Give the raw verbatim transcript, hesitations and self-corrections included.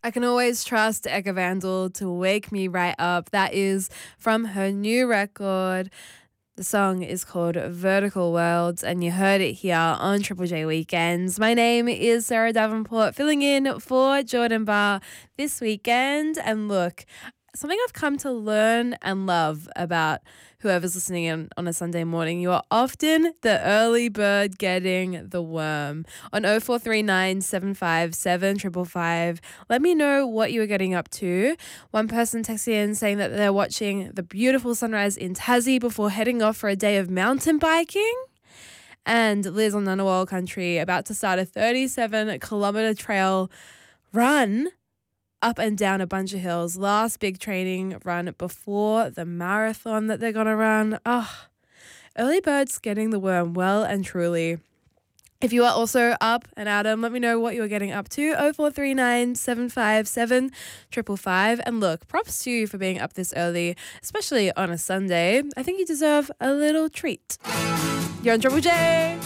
I can always trust Eka Vandal to wake me right up. That is from her new record. The song is called Vertical Worlds, and you heard it here on Triple J Weekends. My name is Sarah Davenport, filling in for Jordan Barr this weekend. And look, something I've come to learn and love about whoever's listening in on a Sunday morning, you are often the early bird getting the worm. On oh four three nine, seven five seven, five five five, let me know what you were getting up to. One person texted in saying that they're watching the beautiful sunrise in Tassie before heading off for a day of mountain biking. And Liz on Ngunnawal country about to start a thirty-seven kilometre trail run up and down a bunch of hills. Last big training run before the marathon that they're going to run. Oh, early birds getting the worm well and truly. If you are also up and Adam, let me know what you're getting up to. oh four three nine, seven five seven, five five five. And look, props to you for being up this early, especially on a Sunday. I think you deserve a little treat. You're on Triple J.